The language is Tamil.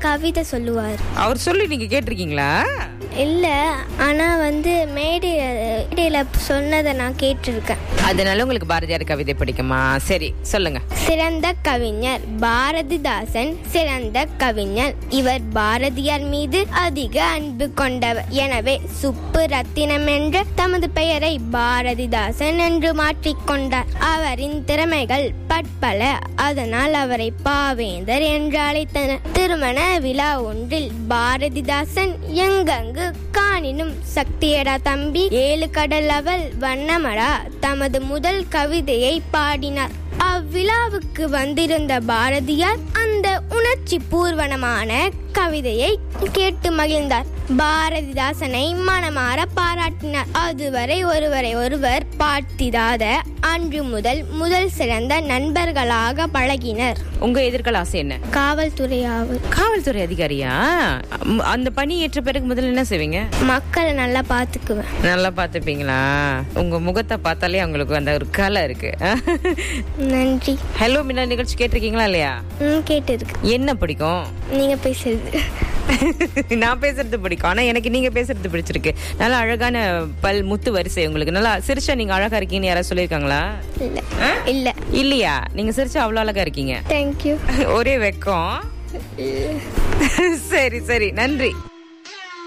கவிதை சொல்லுவார். அவர் சொல்லி நீங்க கேட்டிருக்கீங்களா? இல்ல, ஆனா மேடையில சொன்னதை நான் கேட்டிருக்கேன். அதனால உங்களுக்கு பாரதியார் கவிதை பிடிக்குமா? சரி, சொல்லுங்க. சிறந்த கவிஞர் பாரதிதாசன் சிறந்த கவிஞர். இவர் பாரதியார் மீது அதிக அன்பு கொண்டவர். எனவே சுப்பு ரத்தினம் என்ற தமது பெயரை பாரதிதாசன் என்று மாற்றிக்கொண்டார். அவரின் திறமைகள் பற்பல. அதனால் அவரை பாவேந்தர் என்று அழைத்தனர். திருமண விழா ஒன்றில் பாரதிதாசன் எங்கெங்கு காணினும் சக்தியடா தம்பி, 7 கடல் அவள் வண்ணமடா தமது முதல் கவிதையை பாடினார். அவ்விழாவுக்கு வந்திருந்த பாரதியார் அந்த உணர்ச்சி பூர்வமான கவிதையை கேட்டு மகிழ்ந்தார். பாரதிதாசனை மனமாற பாராட்டினார். அதுவரை ஒருவர் பார்த்திடாத அன்று முதல் சிறந்த நண்பர்களாக பழகினர். உங்க எதிர்கால ஆசை என்ன? காவல்துறை அதிகாரியா? அந்த பணி ஏற்ற பிறகு முதல்ல என்ன செய்வீங்க? மக்களை நல்லா பாத்துக்குவேன். நல்லா பாத்துப்பீங்களா? உங்க முகத்தை பார்த்தாலே அவங்களுக்கு அந்த ஒரு கலை இருக்கு. நன்றி. ஹலோ மின்னா நிகழ்ச்சி கேட்டிருக்கீங்களா இல்லையா? கேட்டிருக்கு. என்ன பிடிக்கும்? நீங்க பேசுறது. நான் பேசுறது பிடிக்கும். ஆனா எனக்கு நீங்க பேசுறது பிடிச்சிருக்கு. நல்லா அழகான பல் முத்து வரிசை உங்களுக்கு. நல்லா சிரிச்சா நீங்க அழகா இருக்கீங்கன்னு யாராவது சொல்லிருக்காங்களா? இல்ல. இல்லையா? நீங்க சிரிச்சா அவ்வளவு அழகா இருக்கீங்க. தேங்க்யூ. ஒரே வெக்கம். சரி, நன்றி.